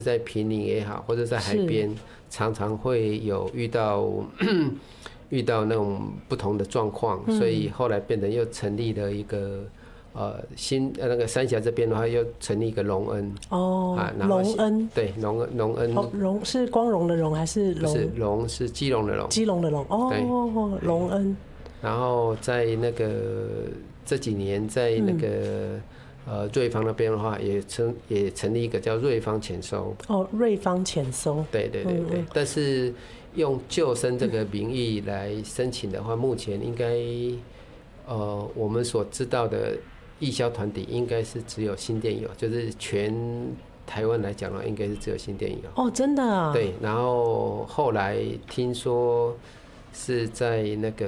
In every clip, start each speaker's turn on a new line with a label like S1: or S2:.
S1: 在坪林也好，或者在海边，常常会有遇到那种不同的状况，所以后来变成又成立了一个那个三峡这边的话，又成立一个隆恩
S2: 隆恩
S1: 对隆恩
S2: 荣是光荣的荣还是
S1: 不是隆是基隆的隆，
S2: 基隆的隆隆恩。
S1: 然后在那个这几年在那个瑞芳那边的话，也成立一个叫瑞芳潜收。
S2: 瑞芳潜收。
S1: 对。但是用救生这个名义来申请的话，目前应该我们所知道的义消团体应该是只有新店有，就是全台湾来讲的话，应该是只有新店有。
S2: 真的啊。
S1: 对，然后后来听说是在那个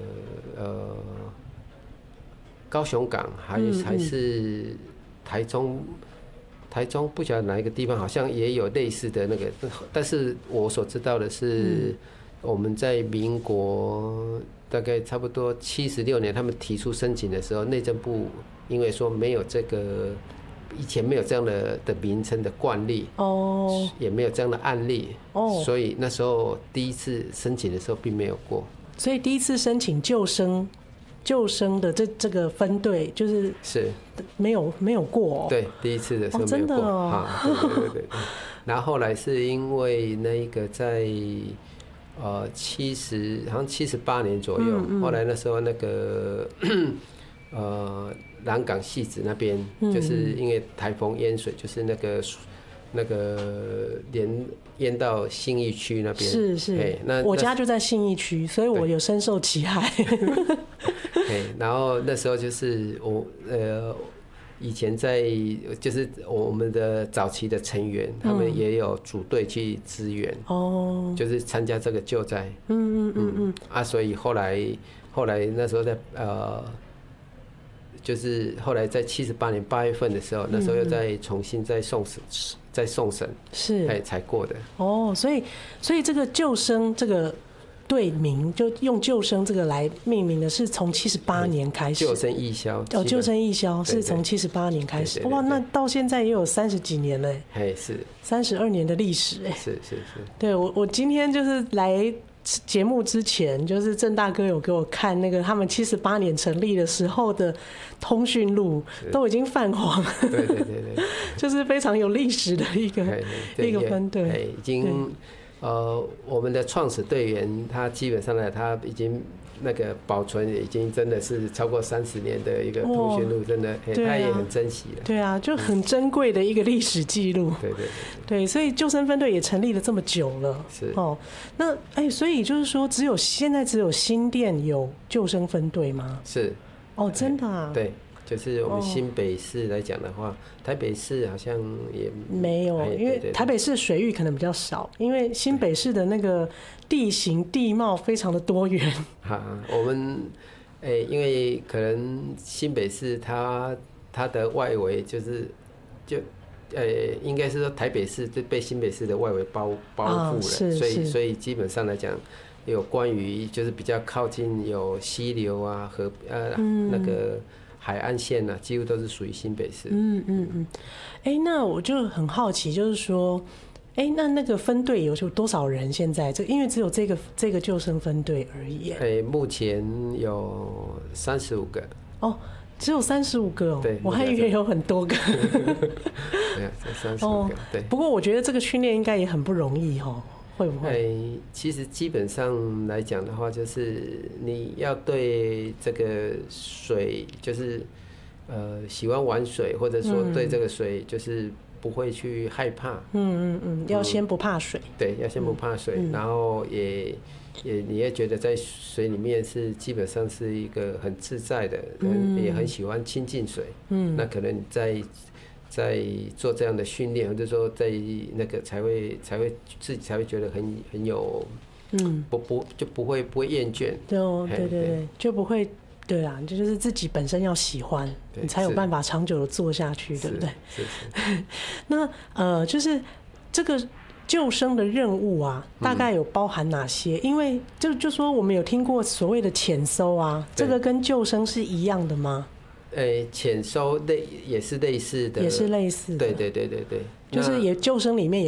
S1: 高雄港还是台中不晓得哪一个地方，好像也有类似的那个，但是我所知道的是，我们在民国大概差不多76年，他们提出申请的时候，内政部因为说没有这个以前没有这样的名称的惯例，也没有这样的案例，所以那时候第一次申请的时候并没有过。所
S2: 以第一次申请救生的这个分队就是没有过。
S1: 对，第一次的时候没有过。真的对。然后后来是因为那个在好像78年左右，后来那时候那个南港汐止那边，就是因为台风淹水，就是那个淹到信义区那边。是。
S2: 我家就在信义区，所以我有深受其害。
S1: 然后那时候就是以前就是我们的早期的成员，他们也有组队去支援，就是参加这个救灾。所以后来那时候就是后来在78年8月份的时候，那时候又重新再送审，才过的。
S2: 所以这个救生这个队名就用救生这个来命名的，是从78年开始。
S1: 救生义消。
S2: 救生义消是从78年开始。哇，那到现在也有30几年了。
S1: 是
S2: 32年的历史。
S1: 是。
S2: 对，我今天就是来节目之前，就是郑大哥有给我看那个他们78年成立的时候的通讯录，都已经泛黄。对，就是非常有历史的一个分队。
S1: 已经我们的创始队员他基本上呢，他已经那个保存已经真的是超过30年的一个通讯录，真的他也很珍惜了。
S2: 对啊，就很珍贵的一个历史记录。对，所以救生分队也成立了这么久了。那所以就是说，现在只有新店有救生分队吗？
S1: 是。
S2: 真的啊。
S1: 对。就是我们新北市来讲的话，台北市好像也
S2: 没有，因为台北市水域可能比较少，因为新北市的那个地形地貌非常的多元。
S1: 我们因为可能新北市它的外围应该是说台北市就被新北市的外围包覆了，所以基本上来讲，有关于就是比较靠近有溪流啊和那个海岸线啊，几乎都是属于新北市。
S2: 那我就很好奇，就是说，那个分队有多少人？现在因为只有这个救生分队而已。
S1: 目前有35个。
S2: 只有35个。
S1: 对，
S2: 我还以为有很多个。
S1: 对啊，这35个。对。
S2: 不过我觉得这个训练应该也很不容易哦。会不会？
S1: 其实基本上来讲的话，就是你要对这个水，就是喜欢玩水，或者说对这个水就是不会去害怕。
S2: 要先不怕水。对，
S1: 要先不怕水，然后你也觉得在水里面是基本上是一个很自在的，也很喜欢亲近水。那可能在做这样的训练，或者说在那个才会自己才会觉得很有，就不会厌倦。
S2: 对，就不会。对啊，就是自己本身要喜欢，你才有办法长久的做下去，对不对？
S1: 是。
S2: 那就是这个救生的任务啊，大概有包含哪些？因为就说我们有听过所谓的潜搜啊，这个跟救生是一样的吗？
S1: 潜搜也是类似的。
S2: 也是类似的。
S1: 对，
S2: 就是救生里面也